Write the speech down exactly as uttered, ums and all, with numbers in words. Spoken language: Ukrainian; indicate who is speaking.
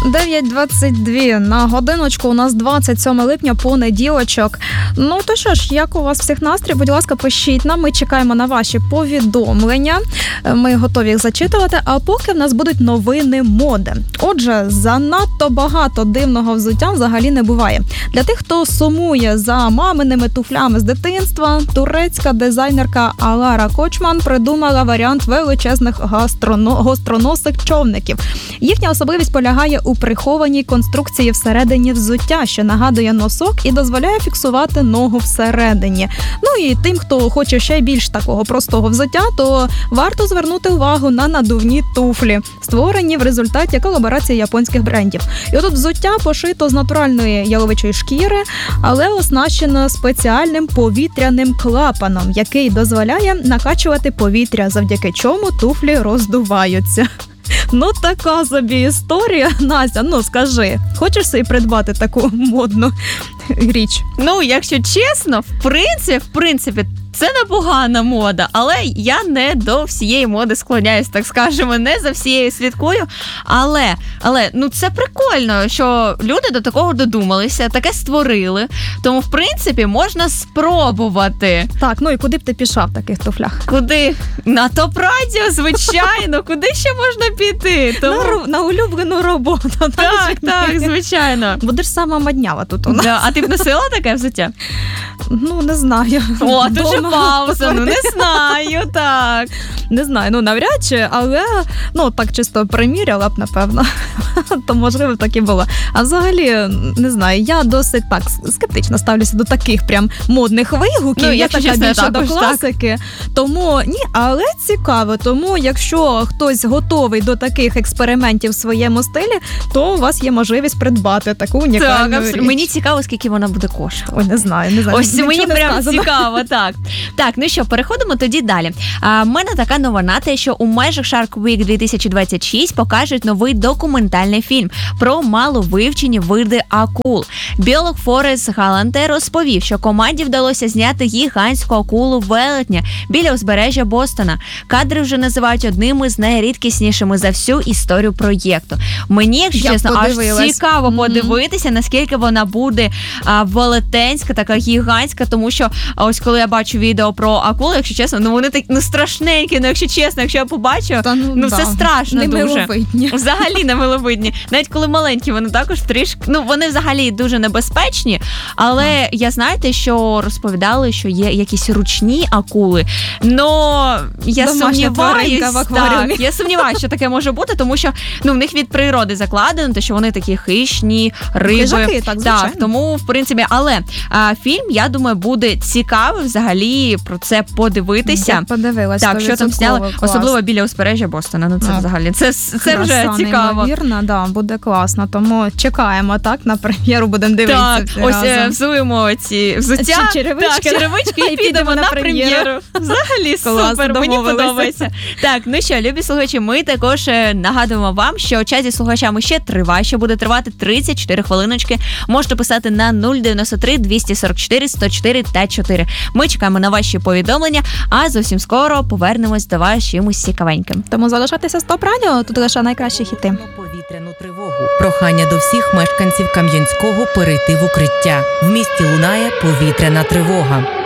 Speaker 1: дев'ять двадцять два на годиночку, у нас двадцять сьоме липня, понеділочок. Ну то що ж, як у вас всіх настрій? Будь ласка, пишіть нам, ми чекаємо на ваші повідомлення, ми готові їх зачитувати, а поки в нас будуть новини моди. Отже, занадто багато дивного взуття взагалі не буває. Для тих, хто сумує за маминими туфлями з дитинства, турецька дизайнерка Алара Кочман придумала варіант величезних гастроно... гостроносих човників. Їхня особливість полягає у прихованій конструкції всередині взуття, що нагадує носок і дозволяє фіксувати ногу всередині. Ну і тим, хто хоче ще більш такого простого взуття, то варто звернути увагу на надувні туфлі, створені в результаті колаборації японських брендів. І от взуття пошито з натуральної яловичої шкіри, але оснащено спеціальним повітряним клапаном, який дозволяє накачувати повітря, завдяки чому туфлі роздуваються. Ну, така собі історія. Настя, ну скажи, хочеш собі придбати таку модну річ?
Speaker 2: Ну, якщо чесно, в принципі, в принципі, це непогана мода, але я не до всієї моди склоняюсь, так скажемо, не за всією слідкую. Але, але, ну це прикольно, що люди до такого додумалися, таке створили. Тому, в принципі, можна спробувати.
Speaker 1: Так, ну і куди б ти пішла в таких туфлях?
Speaker 2: Куди? На топ-радіо, звичайно. Куди ще можна піти? Тому...
Speaker 1: На, на улюблену роботу.
Speaker 2: Так, так, так, звичайно.
Speaker 1: Будеш сама моднява тут у нас.
Speaker 2: Да, а ти б носила таке взуття?
Speaker 1: Ну, не знаю.
Speaker 2: О, дуже пауза, ну не знаю, так.
Speaker 1: Не знаю, ну навряд чи, але, ну, так чисто приміряла б, напевно. То, можливо, так і було. А взагалі, не знаю, я досить так скептично ставлюся до таких прям модних вигуків.
Speaker 2: Ну,
Speaker 1: я така
Speaker 2: чесно,
Speaker 1: більше до класики. Так. Тому, ні, але цікаво. Тому, якщо хтось готовий до таких експериментів в своєму стилі, то у вас є можливість придбати таку унікальну
Speaker 2: так,
Speaker 1: річ.
Speaker 2: Мені цікаво, скільки вона буде коштувати.
Speaker 1: Ой, не знаю, не знаю.
Speaker 2: Ось
Speaker 1: Нічого
Speaker 2: мені
Speaker 1: не
Speaker 2: прям
Speaker 1: сказано.
Speaker 2: цікаво, так. Так, ну що, переходимо тоді далі. А, в мене така новина, те, що у межах Shark Week дві тисячі двадцять шість покажуть новий документальний фільм про маловивчені види акул. Біолог Форест Галанте розповів, що команді вдалося зняти гігантську акулу велетня біля узбережжя Бостона. Кадри вже називають одними з найрідкіснішими за всю історію проєкту. Мені, якщо
Speaker 1: Я
Speaker 2: чесно, аж цікаво
Speaker 1: mm-hmm.
Speaker 2: подивитися, наскільки вона буде а, велетенська, така гігантська, тому що ось коли я бачу відео про акули, якщо чесно, ну вони такі, ну страшненькі, ну якщо чесно, якщо я побачу,
Speaker 1: Та, ну,
Speaker 2: ну
Speaker 1: да.
Speaker 2: це страшно
Speaker 1: не
Speaker 2: дуже.
Speaker 1: миловидні.
Speaker 2: Взагалі не миловидні. Навіть коли маленькі, вони також трішки, ну вони взагалі дуже небезпечні, але mm. я знаєте, що розповідали, що є якісь ручні акули, но я сумніваюсь, так, я сумніваюся, що таке може бути, тому що ну в них від природи закладено, те, що вони такі хищні, риби.
Speaker 1: Хижаки, так, звичайно.
Speaker 2: Так, тому, в принципі, але а, фільм, я думаю, буде цікавий взагалі про це подивитися.
Speaker 1: Я подивилась.
Speaker 2: Так, що там зняли,
Speaker 1: клас.
Speaker 2: Особливо біля узбережжя Бостона, ну це а, взагалі, це, це вже цікаво.
Speaker 1: Вірно, да, буде класно, тому чекаємо, так, на прем'єру будемо дивитися.
Speaker 2: Так, ось разом. Взуємо ці взуття,
Speaker 1: черевички,
Speaker 2: так, черевички і підемо на прем'єру. прем'єру. Взагалі
Speaker 1: клас,
Speaker 2: супер, мені подобається. Так, ну що, любі слухачі, ми також нагадуємо вам, що час зі слухачами ще триває, що буде тривати тридцять чотири хвилиночки. Можете писати на нуль дев'яносто три двісті сорок чотири сто чотири та чотири. Ми чекаємо на ваші повідомлення, а зовсім скоро повернемось до вас чимось цікавеньким.
Speaker 1: Тому залишайтеся з Топ Радіо, тут лише найкращі хіти.
Speaker 3: Повітряну тривогу. Прохання до всіх мешканців Кам'янського перейти в укриття. В місті лунає повітряна тривога.